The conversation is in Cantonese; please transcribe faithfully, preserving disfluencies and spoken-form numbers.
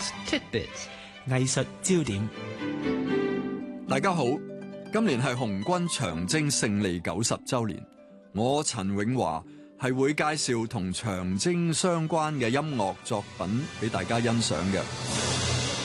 Arts Tidbits 藝術焦點。 大家好，今年係紅軍長征勝利九十週年，我陳永華係會介紹同長征相關嘅音樂作品俾大家欣賞嘅。